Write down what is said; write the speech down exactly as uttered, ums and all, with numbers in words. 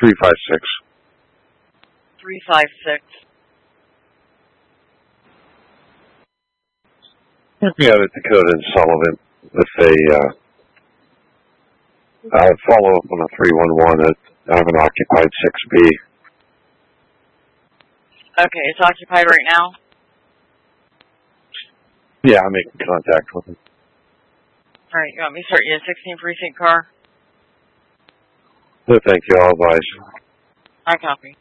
three five six. three five six. Yeah, the Dakota and Sullivan with a, uh, I'll follow up on a three one one. I have an occupied six B. Okay, it's occupied right now? Yeah, I'm making contact with him. Alright, you want me to start you a sixteen precinct car? No, thank you. I'll advise. I copy.